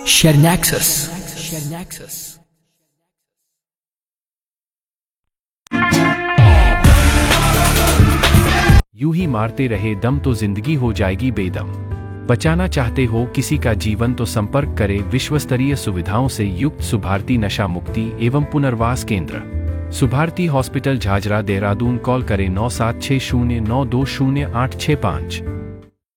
Shernaxus. यूं ही मारते रहे दम तो जिंदगी हो जाएगी बेदम। बचाना चाहते हो किसी का जीवन तो संपर्क करें विश्वस्तरीय सुविधाओं से युक्त सुभारती नशा मुक्ति एवं पुनर्वास केंद्र, सुभारती हॉस्पिटल झाझरा देहरादून। कॉल करें 9760920865।